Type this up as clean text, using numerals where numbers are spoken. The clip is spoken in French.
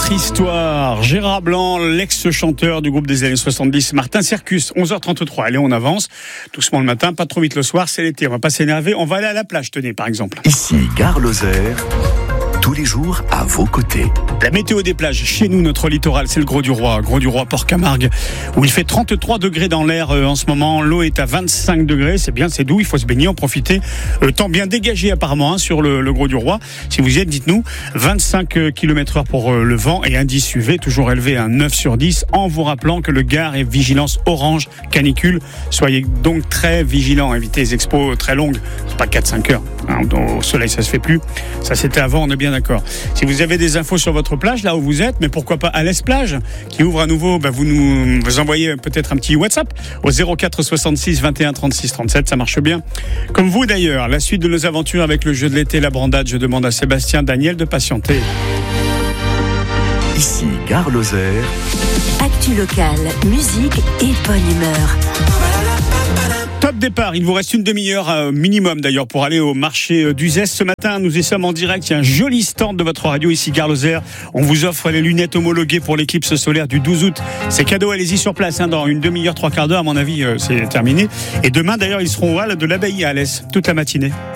Notre histoire, Gérard Blanc, l'ex-chanteur du groupe des années 70, Martin Sercus, 11h33. Allez, on avance, doucement le matin, pas trop vite le soir, c'est l'été, on va pas s'énerver, on va aller à la plage, tenez, par exemple. Ici, Gare Lozère, tous les jours à vos côtés. La météo des plages, chez nous, notre littoral, c'est le Grau-du-Roi, Port-Camargue, où il fait 33 degrés dans l'air en ce moment. L'eau est à 25 degrés, c'est bien, c'est doux, il faut se baigner, en profiter. Temps bien dégagé apparemment sur le Grau-du-Roi. Si vous y êtes, dites-nous, 25 km/h pour le vent et indice UV toujours élevé à 9 sur 10, en vous rappelant que le Gard est vigilance orange canicule. Soyez donc très vigilants, évitez les expos très longues, c'est pas 4-5 heures. Au soleil, ça se fait plus. Ça, c'était avant, on est bien d'accord. Si vous avez des infos sur votre plage, là où vous êtes, mais pourquoi pas à l'Esplage, qui ouvre à nouveau, vous envoyez peut-être un petit WhatsApp au 04 66 21 36 37, ça marche bien. Comme vous d'ailleurs, la suite de nos aventures avec le jeu de l'été, la brandade, je demande à Sébastien Daniel de patienter. Ici, Gare Lozère. Actu locale, musique et bonne humeur. Top départ, il vous reste une demi-heure minimum d'ailleurs pour aller au marché d'Uzès. Ce matin, nous y sommes en direct, il y a un joli stand de votre radio ici, Gare Lozère. On vous offre les lunettes homologuées pour l'éclipse solaire du 12 août. C'est cadeau, allez-y sur place, dans une demi-heure, 3/4 d'heure, à mon avis, c'est terminé. Et demain d'ailleurs, ils seront au hall de l'abbaye à Alès, toute la matinée.